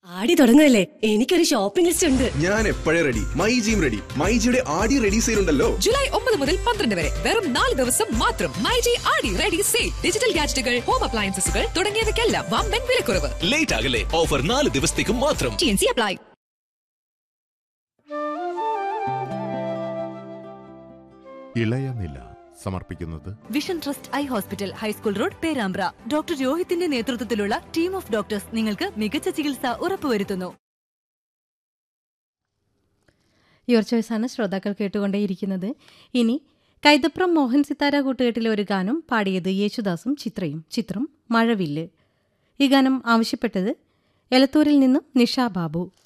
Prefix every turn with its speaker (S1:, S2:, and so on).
S1: ആടി തുടങ്ങുകയല്ലേ, എനിക്കൊരു shopping list ഉണ്ട്.
S2: ഞാൻ എപ്പോഴേ റെഡി. മൈജിയും റെഡി. മൈജിയുടെ ആടി റെഡി സെയിൽ ഉണ്ടല്ലോ.
S3: ജൂലൈ 9 മുതൽ 12 വരെ വെറും 4 ദിവസം മാത്രം. മൈജി ആടി റെഡി സെയിൽ. ഡിജിറ്റൽ ഗാഡ്ജറ്റുകൾ, ഹോം അപ്ലയൻസസുകൾ തുടങ്ങിയവയ്ക്കെല്ലാം വമ്പൻ വിലക്കുറവ്.
S4: ലേറ്റ് ആകല്ലേ, ഓഫർ 4 ദിവസത്തേക്കും മാത്രം.
S3: TNC apply.
S5: ഇളയനില സമർപ്പിക്കുന്നത്
S6: vision trust eye hospital, high school road, Perambra. Doctor രോഹിത്തിന്റെ നേതൃത്വത്തിലുള്ള ടീം ഓഫ് ഡോക്ടേഴ്സ് നിങ്ങൾക്ക് മികച്ച ചികിത്സ ഉറപ്പുവരുത്തുന്നു.
S7: യുവർ ചോയ്സാണ് ശ്രോതാക്കൾ കേട്ടുകൊണ്ടേയിരിക്കുന്നത്. ഇനി കൈതപ്രം മോഹൻ സിത്താര കൂട്ടുകെട്ടിലെ ഒരു ഗാനം പാടിയത് യേശുദാസും ചിത്രയും. ചിത്രം മഴവില്ല്. ഈ ഗാനം ആവശ്യപ്പെട്ടത് എലത്തൂരിൽ നിന്നും നിഷ ബാബു.